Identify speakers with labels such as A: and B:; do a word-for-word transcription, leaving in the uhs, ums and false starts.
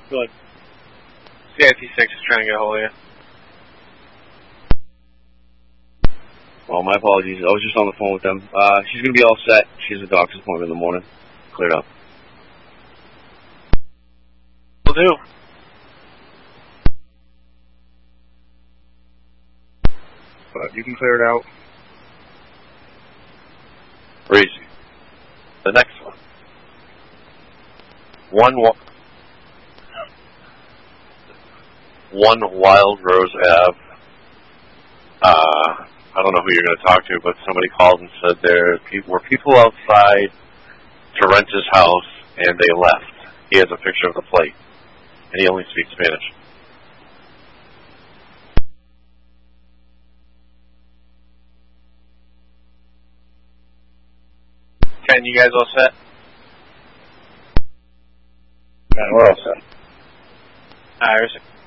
A: Good. C I T six is trying to get a hold of you.
B: Well, my apologies. I was just on the phone with them. Uh, she's going to be all set. She has a doctor's appointment in the morning. Cleared up.
A: Will do.
B: But you can clear it out.
C: Breezy. The next one. One, one Wild Rose Ave. Uh, I don't know who you're going to talk to, but somebody called and said there were people outside to rent his house, and they left. He has a picture of the plate, and he only speaks Spanish.
A: Ken, you guys all set?
B: Yeah, we're all set.
A: Iris.